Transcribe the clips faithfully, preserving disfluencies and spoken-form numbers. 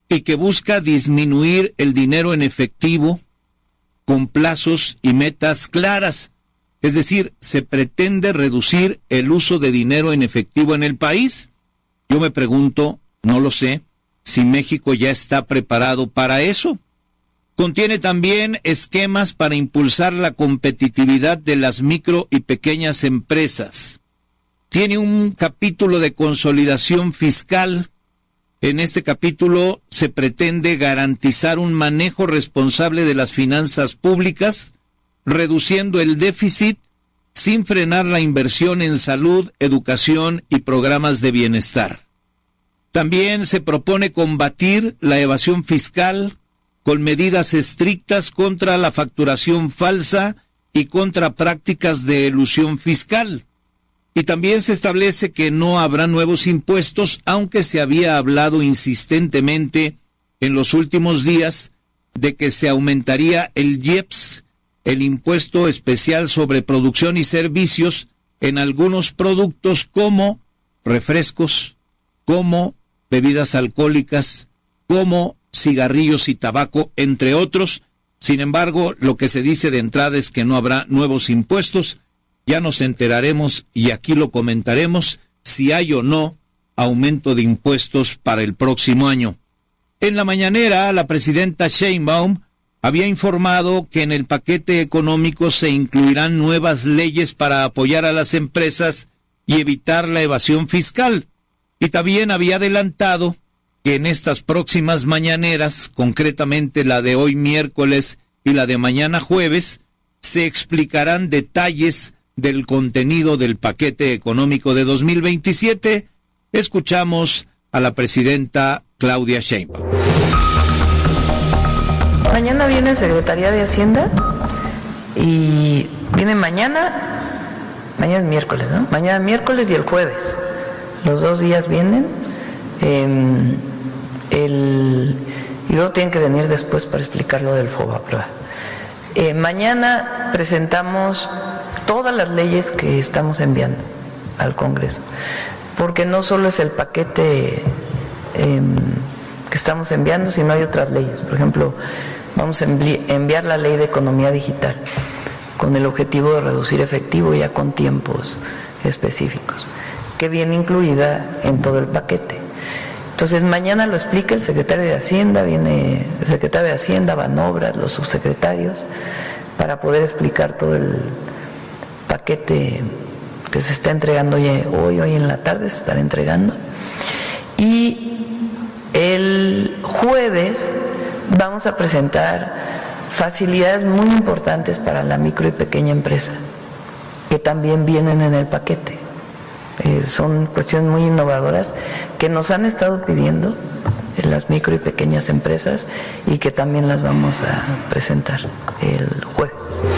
y que busca disminuir el dinero en efectivo con plazos y metas claras. Es decir, se pretende reducir el uso de dinero en efectivo en el país. Yo me pregunto, no lo sé, si México ya está preparado para eso. Contiene también esquemas para impulsar la competitividad de las micro y pequeñas empresas. Tiene un capítulo de consolidación fiscal. En este capítulo se pretende garantizar un manejo responsable de las finanzas públicas, reduciendo el déficit sin frenar la inversión en salud, educación y programas de bienestar. También se propone combatir la evasión fiscal con medidas estrictas contra la facturación falsa y contra prácticas de elusión fiscal. Y también se establece que no habrá nuevos impuestos, aunque se había hablado insistentemente en los últimos días de que se aumentaría el I E P S, el impuesto especial sobre producción y servicios, en algunos productos como refrescos, como bebidas alcohólicas, como cigarrillos y tabaco, entre otros. Sin embargo, lo que se dice de entrada es que no habrá nuevos impuestos. Ya nos enteraremos y aquí lo comentaremos si hay o no aumento de impuestos para el próximo año. En la mañanera, la presidenta Sheinbaum había informado que en el paquete económico se incluirán nuevas leyes para apoyar a las empresas y evitar la evasión fiscal. Y también había adelantado que en estas próximas mañaneras, concretamente la de hoy miércoles y la de mañana jueves, se explicarán detalles del contenido del paquete económico de dos mil veintisiete. Escuchamos a la presidenta Claudia Sheinbaum. Mañana viene Secretaría de Hacienda y viene mañana, mañana es miércoles, ¿no? Mañana miércoles y el jueves. Los dos días vienen. Eh, el, y luego tienen que venir después para explicar lo del FOBAPROA. Eh, mañana presentamos todas las leyes que estamos enviando al Congreso, porque no solo es el paquete eh, que estamos enviando, sino hay otras leyes. Por ejemplo, vamos a enviar la ley de economía digital con el objetivo de reducir efectivo ya con tiempos específicos, que viene incluida en todo el paquete. Entonces mañana lo explica el secretario de Hacienda, viene el secretario de Hacienda, Banobras, los subsecretarios, para poder explicar todo el paquete que se está entregando hoy, hoy en la tarde se estará entregando. Y el jueves vamos a presentar facilidades muy importantes para la micro y pequeña empresa, que también vienen en el paquete. Eh, son cuestiones muy innovadoras que nos han estado pidiendo en las micro y pequeñas empresas y que también las vamos a presentar el jueves.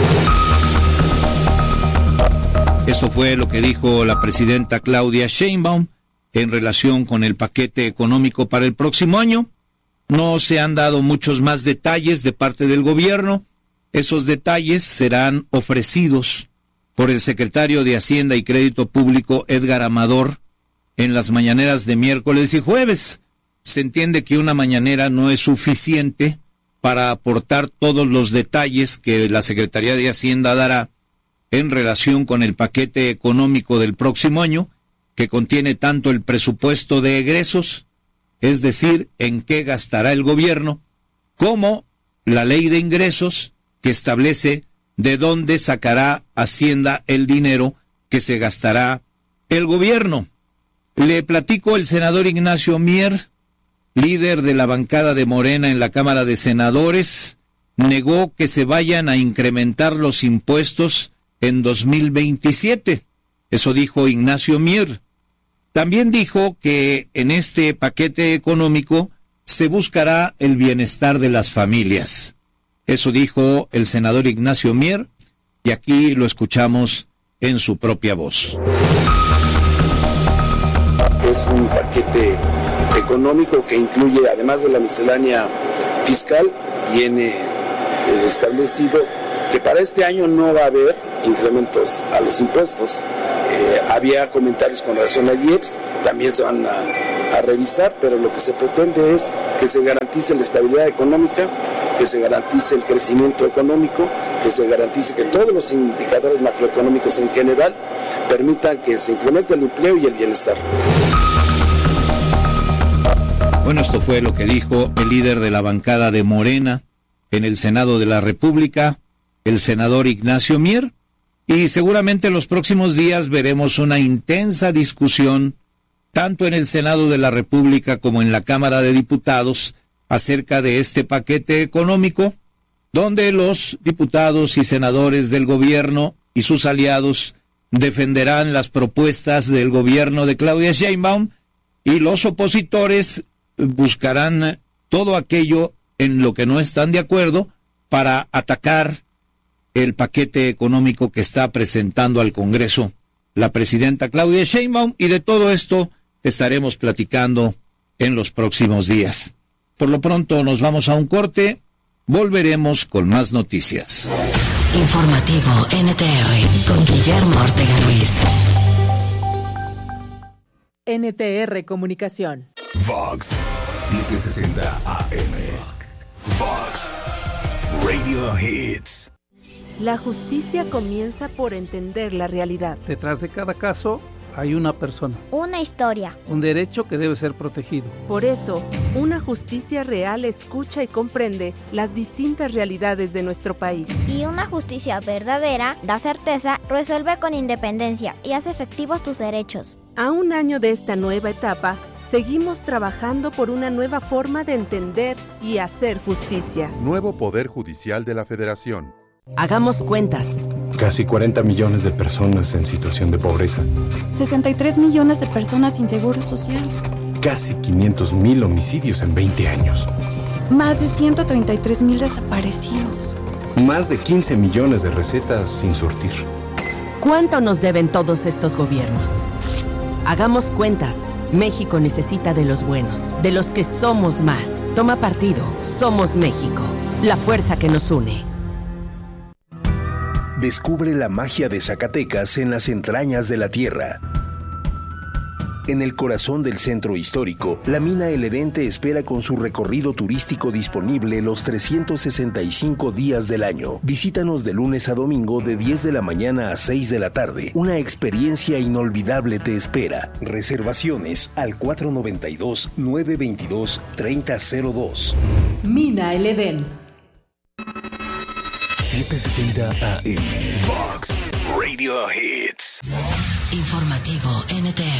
Eso fue lo que dijo la presidenta Claudia Sheinbaum en relación con el paquete económico para el próximo año. No se han dado muchos más detalles de parte del gobierno. Esos detalles serán ofrecidos por el secretario de Hacienda y Crédito Público, Edgar Amador, en las mañaneras de miércoles y jueves. Se entiende que una mañanera no es suficiente para aportar todos los detalles que la Secretaría de Hacienda dará en relación con el paquete económico del próximo año, que contiene tanto el presupuesto de egresos, es decir, en qué gastará el gobierno, como la ley de ingresos, que establece de dónde sacará Hacienda el dinero que se gastará el gobierno. Le platico, el senador Ignacio Mier, líder de la bancada de Morena en la Cámara de Senadores, negó que se vayan a incrementar los impuestos en dos mil veintisiete. Eso dijo Ignacio Mier. También dijo que en este paquete económico se buscará el bienestar de las familias. Eso dijo el senador Ignacio Mier, y aquí lo escuchamos en su propia voz. Es un paquete económico que incluye, además de la miscelánea fiscal, viene eh, establecido que para este año no va a haber incrementos a los impuestos. Eh, había comentarios con relación al I E P S, también se van a a revisar, pero lo que se pretende es que se garantice la estabilidad económica, que se garantice el crecimiento económico, que se garantice que todos los indicadores macroeconómicos en general permitan que se incremente el empleo y el bienestar. Bueno, esto fue lo que dijo el líder de la bancada de Morena en el Senado de la República, el senador Ignacio Mier, y seguramente en los próximos días veremos una intensa discusión tanto en el Senado de la República como en la Cámara de Diputados acerca de este paquete económico, donde los diputados y senadores del gobierno y sus aliados defenderán las propuestas del gobierno de Claudia Sheinbaum y los opositores buscarán todo aquello en lo que no están de acuerdo para atacar el paquete económico que está presentando al Congreso la presidenta Claudia Sheinbaum, y de todo esto estaremos platicando en los próximos días. Por lo pronto nos vamos a un corte, volveremos con más noticias. Informativo N T R con Guillermo Ortega Ruiz. N T R Comunicación. Vox setecientos sesenta A M. Vox Radio Hits. La justicia comienza por entender la realidad. Detrás de cada caso hay una persona. Una historia. Un derecho que debe ser protegido. Por eso, una justicia real escucha y comprende las distintas realidades de nuestro país. Y una justicia verdadera da certeza, resuelve con independencia y hace efectivos tus derechos. A un año de esta nueva etapa, seguimos trabajando por una nueva forma de entender y hacer justicia. Nuevo Poder Judicial de la Federación. Hagamos cuentas. Casi cuarenta millones de personas en situación de pobreza. sesenta y tres millones de personas sin seguro social. Casi quinientos mil homicidios en veinte años. Más de ciento treinta y tres mil desaparecidos. Más de quince millones de recetas sin surtir. ¿Cuánto nos deben todos estos gobiernos? Hagamos cuentas. México necesita de los buenos, de los que somos más. Toma partido. Somos México. La fuerza que nos une. Descubre la magia de Zacatecas en las entrañas de la tierra. En el corazón del centro histórico, la mina El Edén te espera con su recorrido turístico disponible los trescientos sesenta y cinco días del año. Visítanos de lunes a domingo de diez de la mañana a seis de la tarde. Una experiencia inolvidable te espera. Reservaciones al cuatro noventa y dos, nueve veintidós, treinta cero dos. Mina El Edén. setecientos sesenta A M. Vox Radio Hits. Informativo N T R.